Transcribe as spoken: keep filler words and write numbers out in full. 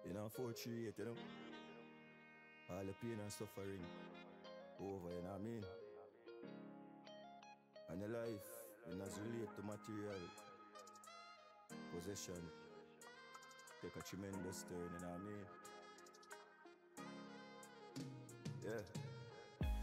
You know, four three eight, you know. All the pain and suffering over, you know what I mean? And your life, it does relate to material possession. Take a tremendous turn, you know what I mean? Yeah.